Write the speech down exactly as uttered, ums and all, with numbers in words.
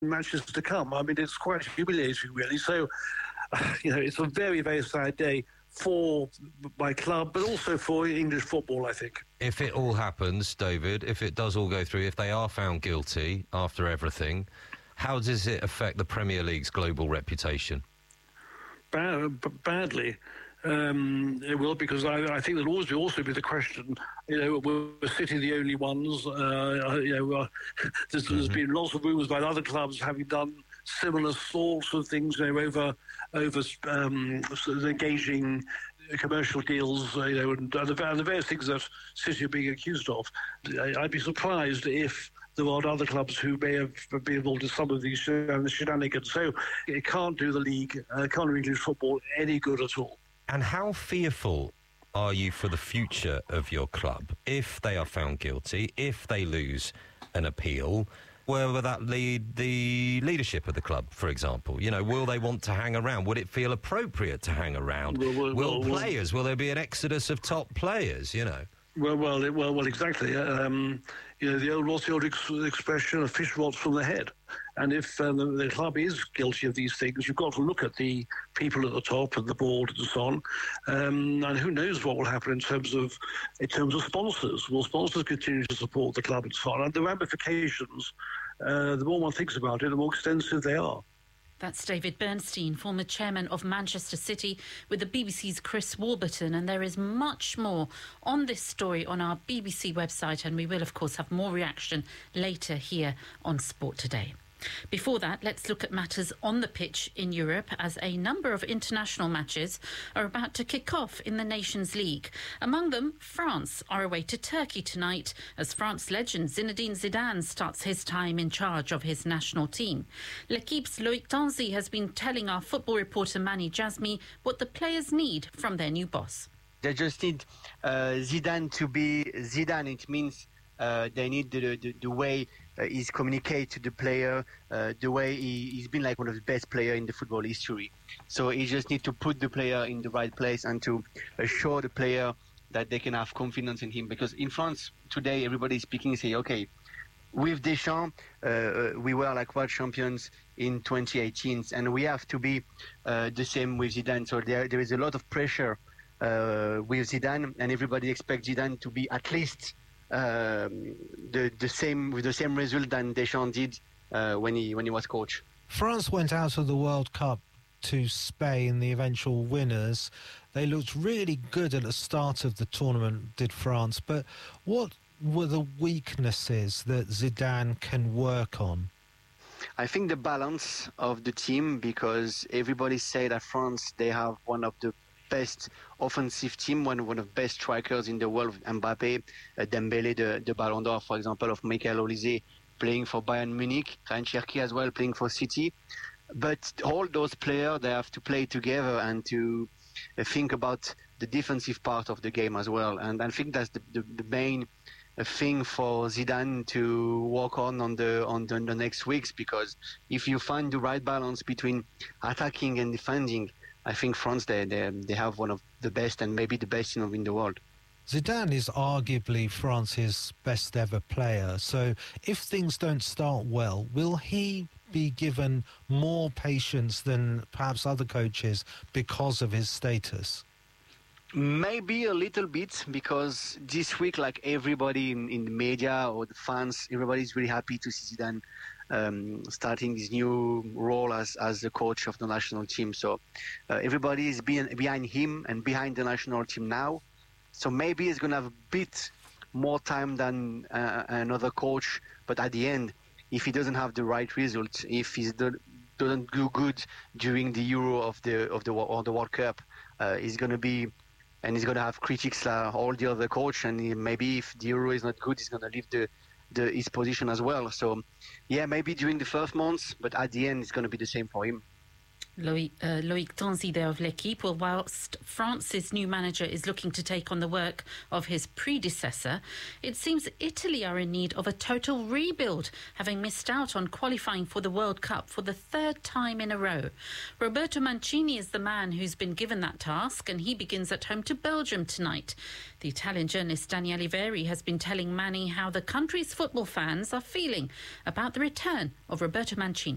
matches to come. I mean, it's quite humiliating, really. So, you know, it's a very, very sad day for my club, but also for English football, I think. If it all happens, David, if it does all go through, if they are found guilty after everything, how does it affect the Premier League's global reputation? Bad, badly. Um, it will, because I, I think there'll always be, also be the question, you know, we're City the only ones? Uh, you know, uh, there's, mm-hmm. there's been lots of rumours about other clubs having done similar sorts of things, you know, over over um, sort of engaging commercial deals, uh, you know, and, and, the, and the various things that City are being accused of. I'd be surprised if there aren't other clubs who may have been involved in some of these shenanigans. So it can't do the league, uh, can't do English football any good at all. And how fearful are you for the future of your club if they are found guilty, if they lose an appeal? Where will that lead the leadership of the club, for example? You know, will they want to hang around? Would it feel appropriate to hang around? Well, well, will well, players, will there be an exodus of top players, you know? Well, well, well, well, exactly. Um, you know, the old, what's the old ex- expression? A fish rots from the head. And if um, the, the club is guilty of these things, you've got to look at the people at the top and the board and so on. Um, and who knows what will happen in terms of in terms of sponsors? Will sponsors continue to support the club and so on? And the ramifications, uh, the more one thinks about it, the more extensive they are. That's David Bernstein, former chairman of Manchester City, with the B B C's Chris Warburton. And there is much more on this story on our B B C website, and we will, of course, have more reaction later here on Sport Today. Before that, let's look at matters on the pitch in Europe, as a number of international matches are about to kick off in the Nations League. Among them, France are away to Turkey tonight as France legend Zinedine Zidane starts his time in charge of his national team. L'Equipe's Loïc Tanzi has been telling our football reporter Mani Jazmi what the players need from their new boss. They just need uh, Zidane to be Zidane. It means uh, they need the, the, the way Uh, he's communicate to the player, uh, the way he, he's been like one of the best players in the football history. So he just need to put the player in the right place and to uh, show the player that they can have confidence in him. Because in France today, everybody is speaking, say, okay, with Deschamps, uh, we were like world champions in twenty eighteen, and we have to be uh, the same with Zidane. So there, there is a lot of pressure uh, with Zidane, and everybody expects Zidane to be at least Um, the the same with the same result than Deschamps did uh, when he when he was coach. France went out of the World Cup to Spain, the eventual winners. They looked really good at the start of the tournament, did France. But what were the weaknesses that Zidane can work on? I think the balance of the team, because everybody say that France, they have one of the best offensive team, one, one of the best strikers in the world, Mbappé, uh, Dembélé, the, the Ballon d'Or, for example, of Michael Olise, playing for Bayern Munich, Ryan Cherki as well, playing for City. But all those players, they have to play together and to uh, think about the defensive part of the game as well. And I think that's the, the, the main uh, thing for Zidane to work on on the on the, the next weeks, because if you find the right balance between attacking and defending, I think France, they, they they have one of the best and maybe the best in, in the world. Zidane is arguably France's best ever player. So if things don't start well, will he be given more patience than perhaps other coaches because of his status? Maybe a little bit, because this week, like everybody in, in the media or the fans, everybody's really happy to see Zidane Um, starting his new role as as the coach of the national team. So uh, everybody is being, behind him and behind the national team now. So maybe he's going to have a bit more time than uh, another coach. But at the end, if he doesn't have the right result, if he doesn't do good during the Euro of the of the or the World Cup, uh, he's going to be and he's going to have critics like all the other coach. And he, maybe if the Euro is not good, he's going to leave the, the his position as well. So. Yeah, maybe during the first months, but at the end, it's going to be the same for him. Loïc, uh, Loïc Tanzi there of L'Equipe. Well, whilst France's new manager is looking to take on the work of his predecessor, it seems Italy are in need of a total rebuild, having missed out on qualifying for the World Cup for the third time in a row. Roberto Mancini is the man who's been given that task, and he begins at home to Belgium tonight. The Italian journalist Daniele Veri has been telling Manny how the country's football fans are feeling about the return of Roberto Mancini.